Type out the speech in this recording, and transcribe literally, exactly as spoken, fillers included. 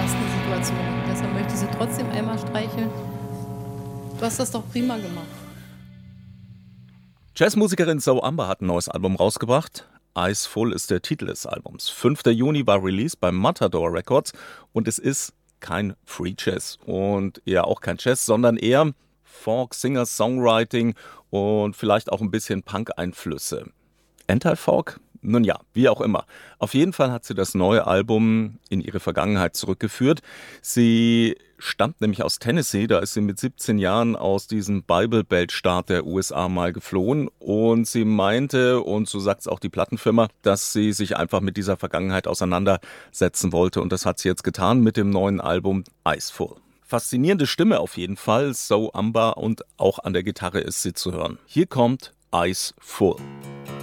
belastende Situation. Deshalb möchte ich sie trotzdem einmal streicheln. Du hast das doch prima gemacht. Jazzmusikerin Zoe Umber hat ein neues Album rausgebracht. Eyes Full ist der Titel des Albums. fünfter Juni war Release bei Matador Records und es ist kein Free Jazz und eher auch kein Jazz, sondern eher Folk, Singer, Songwriting und vielleicht auch ein bisschen Punk-Einflüsse. Anti-Folk? Nun ja, wie auch immer. Auf jeden Fall hat sie das neue Album in ihre Vergangenheit zurückgeführt. Sie stammt nämlich aus Tennessee, da ist sie mit siebzehn Jahren aus diesem Bible Belt-Staat der U S A mal geflohen und sie meinte, und so sagt es auch die Plattenfirma, dass sie sich einfach mit dieser Vergangenheit auseinandersetzen wollte und das hat sie jetzt getan mit dem neuen Album Eyes Full. Faszinierende Stimme auf jeden Fall, Zoe Umber, und auch an der Gitarre ist sie zu hören. Hier kommt Eyes Full.